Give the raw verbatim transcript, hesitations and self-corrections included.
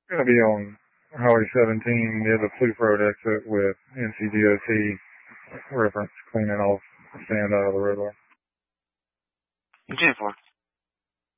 Going to be on Highway seventeen near the Plouffe Road exit with N C D O T reference cleaning off sand out of the roadway. ten four.